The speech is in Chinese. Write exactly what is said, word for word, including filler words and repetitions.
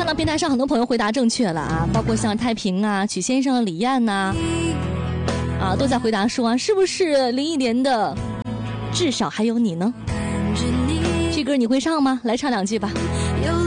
到平台上很多朋友回答正确了啊，包括像太平啊、曲先生、李艳呐、啊，啊，都在回答说啊，是不是林忆莲的《至少还有你》呢？这歌你会唱吗？来唱两句吧。